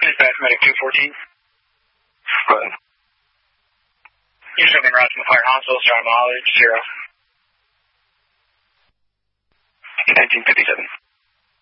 Dispatch medic 214. Go ahead. You're showing route to McLaren Hospital, starting mileage 0. 1950